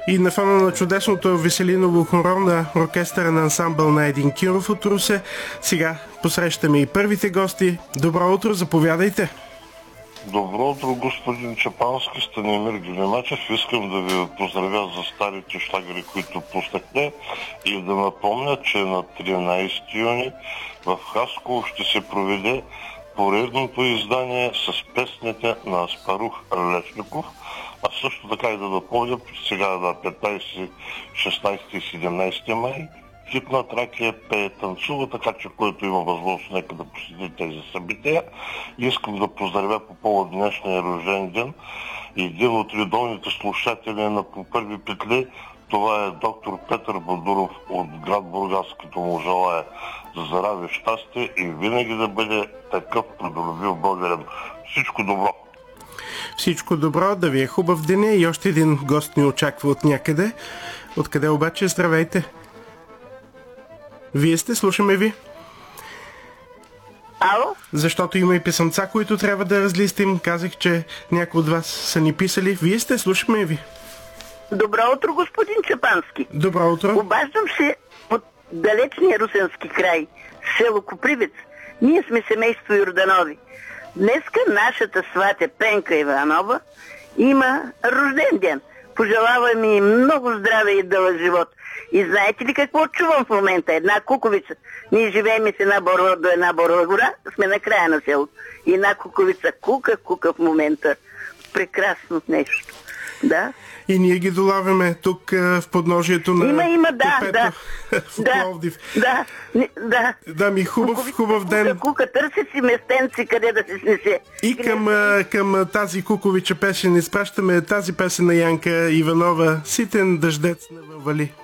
И на фона на чудесното Веселиново хоро на оркестъра на ансамбъл на Един Киров от Русе, сега посрещаме и първите гости. Добро утро, заповядайте! Добро утро, господин Чапански, Станимир Гелимачев. Искам да ви поздравя за старите шлагери, които пуснахме, и да напомня, че на 13 юни в Хасково ще се проведе поредното издание с песните на Аспарух Лешников. А също така и да напомня, сега на 15, 16 и 17 май Хипна Тракия пее танцува, така че който има възможност, нека да посети тези събития. Искам да поздравя по повод днешния рожден ден един от редовните слушатели на По първи петли. Това е доктор Петър Бадуров от град Бургас, като му желая здраве, щастие и винаги да бъде такъв трудолюбив българин. Всичко добро! Всичко добро, да ви е хубав деня и още един гост ни очаква от някъде. Откъде обаче? Здравейте! Вие сте, слушаме ви. Ало? Защото има и писъмца, които трябва да разлистим. Казах, че някои от вас са ни писали. Вие сте, слушаме ви. Добро утро, господин Чапански. Добро утро. Обаждам се от далечния русенски край, село Копривец. Ние сме семейство Йорданови. Днеска нашата сватя Пенка Иванова има рожден ден. Пожелавам и много здраве и дълъг живот. И знаете ли какво чувам в момента? Една куковица. Ние живеем до една борова гора, сме на края на селото. И една куковица кука в момента. Прекрасно нещо. Да. И ние ги долавяме тук в подножието на да. в Пловдив. Да. Да, ми хубав ден. Кука, търси си местенци, къде да се снесе. И към тази куковича песен изпращаме тази песен на Янка Иванова. Ситен дъждец не вали.